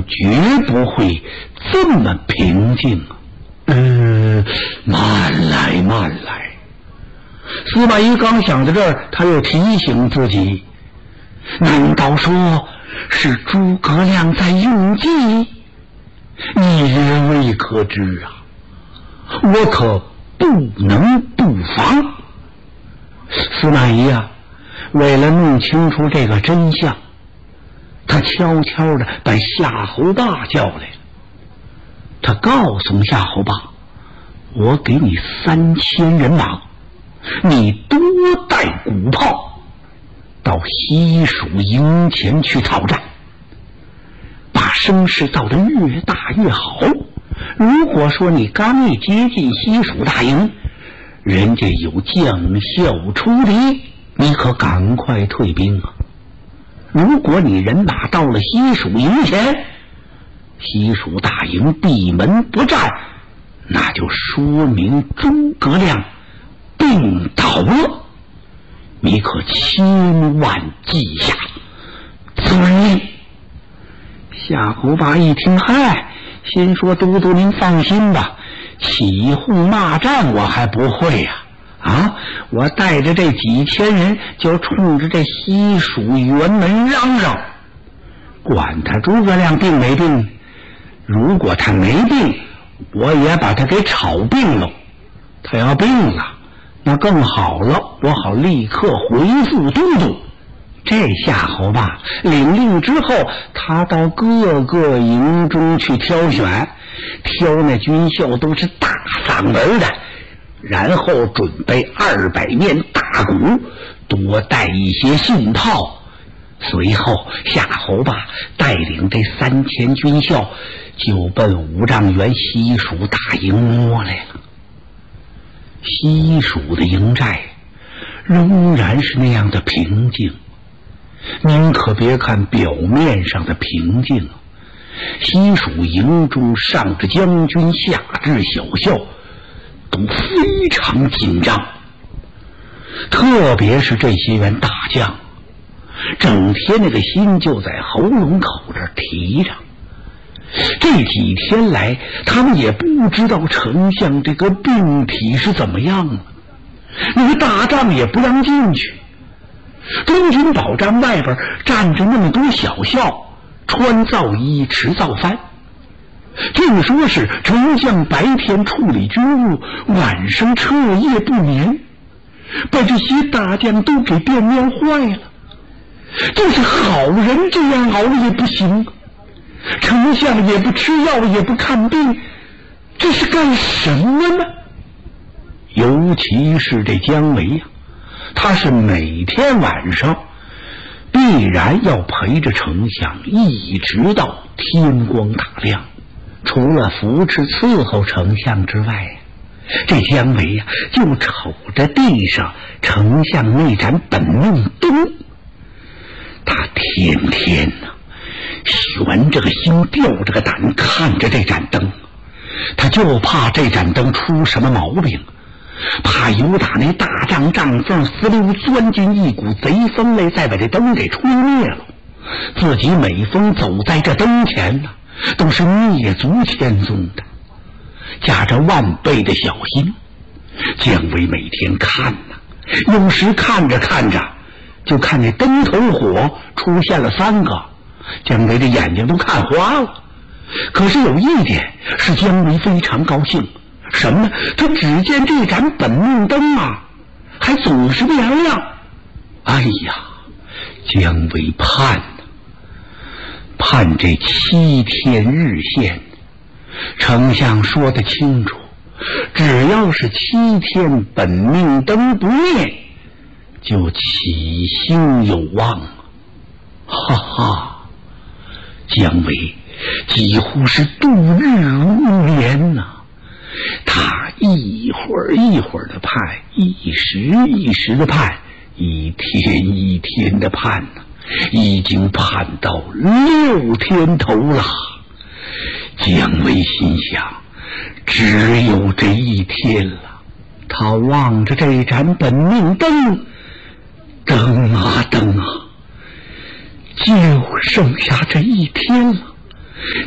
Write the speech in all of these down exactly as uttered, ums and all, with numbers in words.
绝不会这么平静啊。嗯，慢来慢来。司马懿刚想到这儿，他又提醒自己，难道说是诸葛亮在用计？你也未可知啊，我可不能不防。司马懿啊，为了弄清楚这个真相，他悄悄地把夏侯霸叫来了。他告诉夏侯霸，我给你三千人马，你多带鼓炮到西蜀营前去讨战，把声势造得越大越好。如果说你刚一接近西蜀大营，人家有将校出敌，你可赶快退兵啊！如果你人马到了西蜀营前，西蜀大营闭门不战，那就说明诸葛亮病倒了，你可千万记下。遵命。夏侯霸一听，嗨，心说都督您放心吧，起哄骂战我还不会呀、啊！啊，我带着这几千人就冲着这西蜀辕门嚷嚷，管他诸葛亮病没病，如果他没病，我也把他给炒病了。他要病了，那更好了，我好立刻回复都督。这夏侯霸领令之后，他到各个营中去挑选，挑那军校都是大嗓门的，然后准备二百面大鼓，多带一些信炮。随后夏侯霸带领这三千军校就奔五丈原西蜀大营摸来了。西蜀的营寨仍然是那样的平静，您可别看表面上的平静，西蜀营中上至将军，下至小校都非常紧张，特别是这些员大将，整天那个心就在喉咙口这儿提着。这几天来，他们也不知道丞相这个病体是怎么样了，那个大帐也不让进去，中军保障外边站着那么多小校，穿皂衣持皂幡。听说是丞相白天处理军务，晚上彻夜不眠，把这些大将都给电面坏了。就是好人这样熬了也不行，丞相也不吃药也不看病，这是干什么呢？尤其是这姜维呀、啊，他是每天晚上必然要陪着丞相一直到天光大亮，除了扶持伺候丞相之外，这姜维呀、啊、就瞅着地上丞相那盏本命灯，他天天呢、啊、悬着个心吊着个胆看着这盏灯，他就怕这盏灯出什么毛病，怕有打那大帐帐缝丝溜钻进一股贼风来，再把这灯给吹灭了。自己每逢走在这灯前呢、啊，都是灭足千踪的，加着万倍的小心。姜维每天看呢、啊，有时看着看着就看见灯头火出现了三个，姜维的眼睛都看花了。可是有一点是姜维非常高兴，什么呢？他只见这盏本命灯啊还总是亮亮。哎呀，姜维盼呢，盼这七天日限。丞相说得清楚，只要是七天本命灯不灭，就起星有望。哈哈，姜维几乎是度日如年呐、啊，他一会儿一会儿的盼，一时一时的盼，一天一天的盼呢、啊，已经盼到六天头了。姜维心想，只有这一天了。他望着这盏本命灯，灯啊灯啊，就剩下这一天了。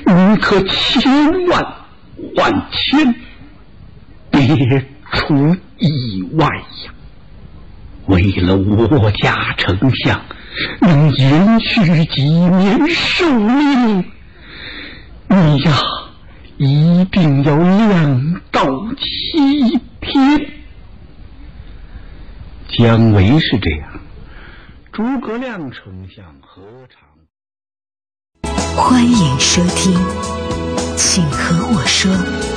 你可千万万千别出意外呀！为了我家丞相能延续几年寿命，你呀一定要两到七天。姜维是这样，诸葛亮丞相何尝？ 欢迎收听，请和我说。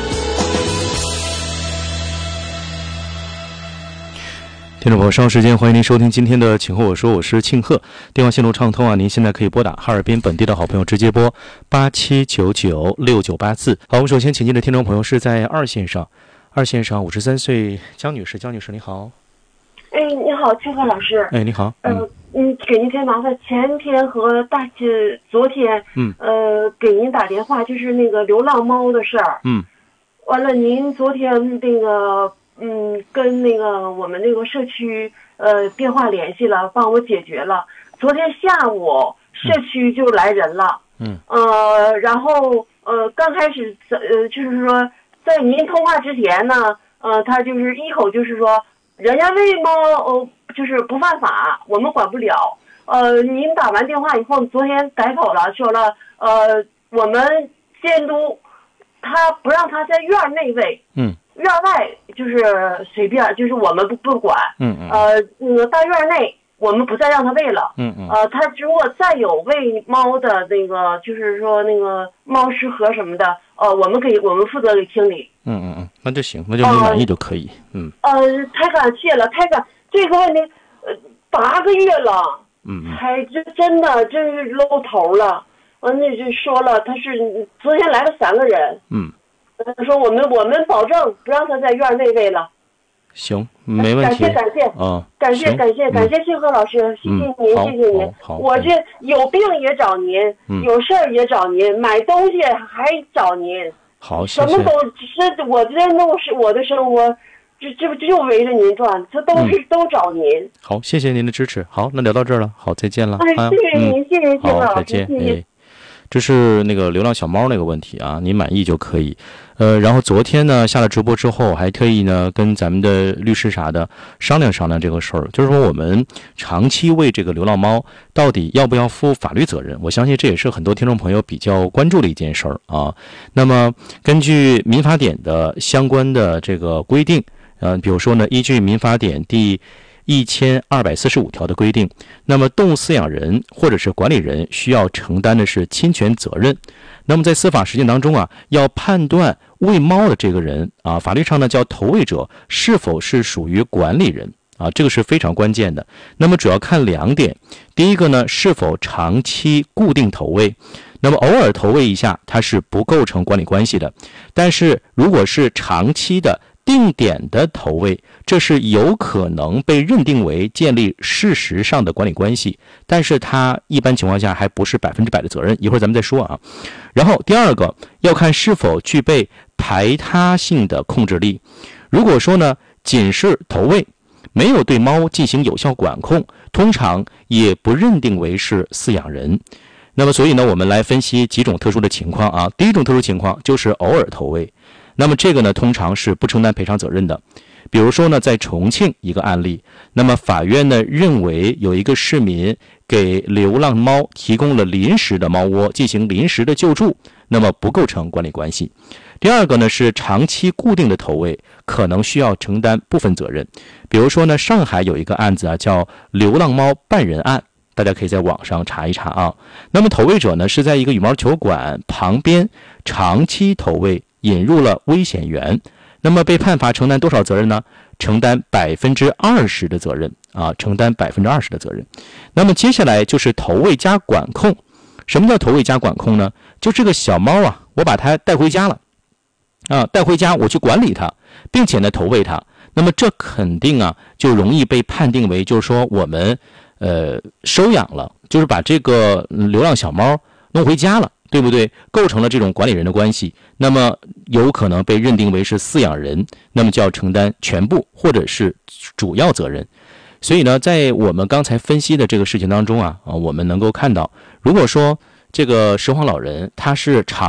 听众朋友，稍后时间欢迎您收听今天的请和我说，我是庆贺。电话线路畅通啊，您现在可以拨打哈尔滨本地的好朋友直接拨八七九九六九八四。好，我们首先请进的听众朋友是在二线上，二线上五十三岁姜女士，姜女士你好。 哎，你好，庆贺老师。 哎，你好。 嗯，嗯，给您添麻烦，前天和大姐昨天， 嗯， 呃，给您打电话，就是那个流浪猫的事儿。 嗯， 完了，您昨天那个。嗯，跟那个我们那个社区呃电话联系了，帮我解决了。昨天下午社区就来人了， 嗯， 呃，然后呃刚开始呃就是说在您通话之前呢，呃他就是一口就是说人家喂猫呃就是不犯法，我们管不了。呃，您打完电话以后，昨天改口了，说了呃我们监督他不让他在院内喂， 嗯。 院外就是随便，就是我们不不管， 嗯嗯， 呃，那个大院内我们不再让他喂了， 嗯嗯， 呃，他如果再有喂猫的那个，就是说那个猫食盒什么的，呃，我们可以我们负责给清理， 嗯嗯嗯，那就行，那就您满意就可以，嗯， 呃，太感谢了，太感这个问题，呃，八个月了， 嗯嗯， 还真真的真是露头了，完了就说了，他是昨天来了三个人， 嗯。 他说：“我们我们保证不让他在院内喂了。” 行，没问题。 感谢感谢啊， 感谢感谢感谢庆贺老师，谢谢您，谢谢您。我这有病也找您，有事儿也找您，买东西还找您。 好，谢谢。什么都是我这弄是我的生活，这这这就围着您转，这都是都找您。 好，谢谢您的支持。好，那聊到这儿了，好，再见了。 哎，谢谢您，谢谢庆贺老师， 再见， 谢谢。 这是那个流浪小猫那个问题啊，您满意就可以。呃，然后昨天呢下了直播之后，还特意呢跟咱们的律师啥的商量商量这个事儿，就是说我们长期喂这个流浪猫到底要不要负法律责任？我相信这也是很多听众朋友比较关注的一件事儿啊。那么根据民法典的相关的这个规定，呃，比如说呢，依据民法典第一千二百四十五条的规定，那么动物饲养人或者是管理人需要承担的是侵权责任。那么在司法实践当中啊，要判断喂猫的这个人啊，法律上呢叫投喂者是否是属于管理人啊，这个是非常关键的。那么主要看两点，第一个呢，是否长期固定投喂。那么偶尔投喂一下，它是不构成管理关系的。但是如果是长期的定点的投喂，这是有可能被认定为建立事实上的管理关系，但是它一般情况下还不是百分之百的责任，一会儿咱们再说啊。然后第二个要看是否具备排他性的控制力。如果说呢仅是投喂，没有对猫进行有效管控，通常也不认定为是饲养人。那么所以呢，我们来分析几种特殊的情况啊。第一种特殊情况就是偶尔投喂，那么这个呢通常是不承担赔偿责任的。比如说呢，在重庆一个案例，那么法院呢认为有一个市民给流浪猫提供了临时的猫窝进行临时的救助，那么不构成管理关系。第二个呢是长期固定的投喂，可能需要承担部分责任。比如说呢，上海有一个案子啊，叫流浪猫半人案，大家可以在网上查一查啊。那么投喂者呢是在一个羽毛球馆旁边长期投喂，引入了危险源。那么被判罚承担多少责任呢？承担百分之二十的责任啊，承担百分之二十的责任。那么接下来就是投喂加管控。什么叫投喂加管控呢？就这个小猫啊，我把它带回家了，啊，带回家我去管理它，并且呢投喂它。那么这肯定啊，就容易被判定为就是说我们呃收养了，就是把这个流浪小猫弄回家了。对不对？构成了这种管理人的关系，那么有可能被认定为是饲养人，那么就要承担全部或者是主要责任。所以呢，在我们刚才分析的这个事情当中啊，啊，我们能够看到，如果说这个拾荒老人他是长